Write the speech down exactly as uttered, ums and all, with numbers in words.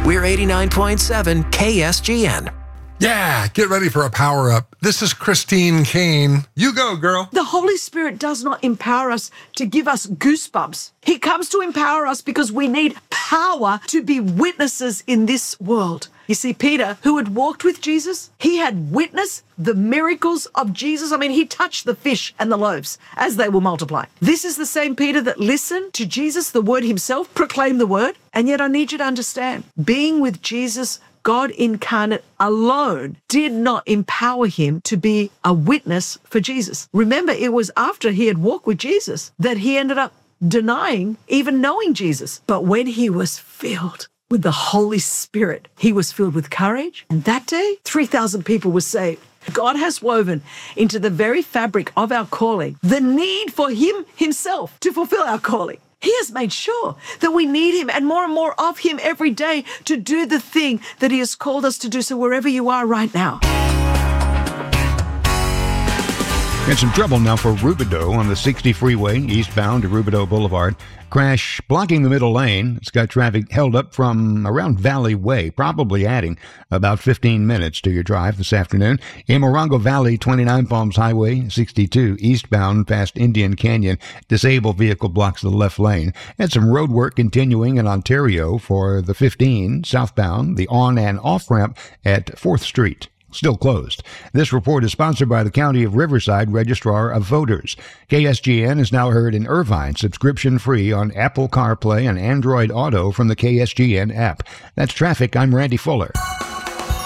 We're eighty-nine point seven K S G N. Yeah, get ready for a power up. This is Christine Kane. You go, girl. The Holy Spirit does not empower us to give us goosebumps. He comes to empower us because we need power to be witnesses in this world. You see, Peter, who had walked with Jesus, he had witnessed the miracles of Jesus. I mean, he touched the fish and the loaves as they will multiply. This is the same Peter that listened to Jesus, the word himself, proclaim the word. And yet I need you to understand, being with Jesus, God incarnate alone did not empower him to be a witness for Jesus. Remember, it was after he had walked with Jesus that he ended up denying even knowing Jesus. But when he was filled with the Holy Spirit, he was filled with courage. And that day, three thousand people were saved. God has woven into the very fabric of our calling the need for him himself to fulfill our calling. He has made sure that we need him and more and more of him every day to do the thing that he has called us to do. So wherever you are right now. Got some trouble now for Rubidoux on the sixty freeway eastbound to Rubidoux Boulevard. Crash blocking the middle lane. It's got traffic held up from around Valley Way, probably adding about fifteen minutes to your drive this afternoon. In Morongo Valley, twenty-nine Palms Highway, sixty-two eastbound past Indian Canyon. Disabled vehicle blocks the left lane. And some road work continuing in Ontario for the fifteen southbound, the on and off ramp at fourth Street. Still closed. This report is sponsored by the County of Riverside Registrar of Voters. K S G N is now heard in Irvine, subscription-free on Apple CarPlay and Android Auto from the K S G N app. That's traffic. I'm Randy Fuller.